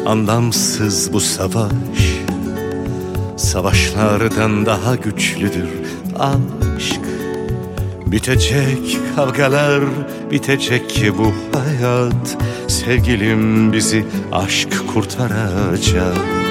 anlamsız bu savaş. Savaşlardan daha güçlüdür aşk. Bitecek kavgalar, bitecek bu hayat. Sevgilim, bizi aşk kurtaracak.